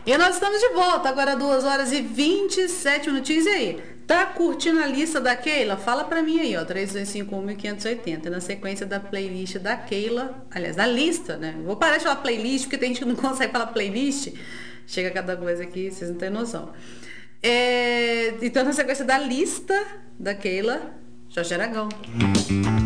E nós estamos de volta, agora 2 horas e 27 minutinhos. E aí, tá curtindo a lista da Keila? Fala pra mim aí, ó, 3251.580, na sequência da playlist da Keila, aliás, da lista, né? Vou parar de falar playlist, porque tem gente que não consegue falar playlist. Chega cada coisa aqui, vocês não têm noção. Então, na sequência da lista da Keila, Jorge Aragão.